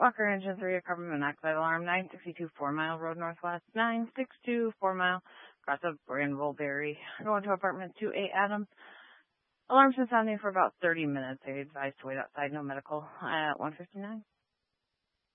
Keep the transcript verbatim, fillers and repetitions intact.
Walker Engine three, a carbon monoxide alarm, nine sixty-two Four Mile Road Northwest, nine sixty-two Four Mile, across of Granvilleberry, going to apartment two A Adams. Alarm's been sounding for about thirty minutes. They advised to wait outside, no medical, at one fifty-nine.